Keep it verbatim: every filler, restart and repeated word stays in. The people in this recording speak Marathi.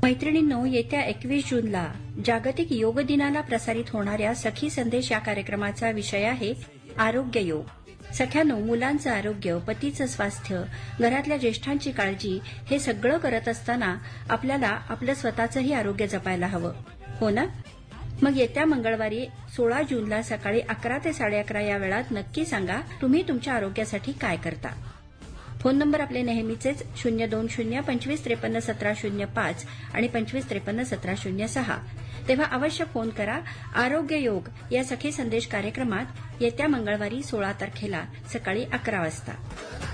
मैत्रिणींनो, येत्या एकवीस जूनला जागतिक योग दिनाला प्रसारित होणाऱ्या सखी संदेश या कार्यक्रमाचा विषय आहे आरोग्य योग. सख्यानो, मुलांचं आरोग्य, पतीचं स्वास्थ्य, घरातल्या ज्येष्ठांची काळजी हे सगळं करत असताना आपल्याला आपलं स्वतःचंही आरोग्य जपायला हवं, हो ना? मग येत्या मंगळवारी सोळा जूनला सकाळी अकरा ते साडे अकरा या वेळात नक्की सांगा तुम्ही तुमच्या आरोग्यासाठी काय करता. फोन नंबर आपले नेहमीचेच शून्य दोन शून्य पंचवीस त्रेपन्न सतरा शून्य पाच आणि पंचवीस त्रेपन्न सतरा शून्य सहा. तेव्हा अवश्य फोन करा. आरोग्य योग या सखी संदेश कार्यक्रमात येत्या मंगळवारी सोळा तारखेला सकाळी अकरा वाजता.